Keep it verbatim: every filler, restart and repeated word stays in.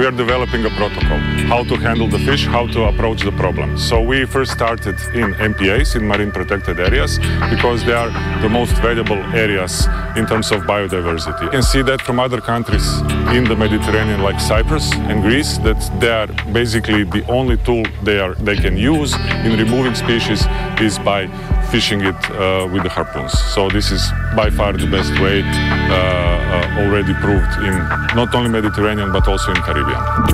we are developing a protocol, how to handle the fish, how to approach the problem. So we first started in M P As, in marine protected areas, because they are the most valuable areas in terms of biodiversity. You can see that from other countries in the Mediterranean, like Cyprus and Greece, that they are basically the only tool they, are, they can use in removing species is by fishing it uh, with the harpoons. So this is by far the best way, uh, uh, already proved in not only Mediterranean but also in Caribbean.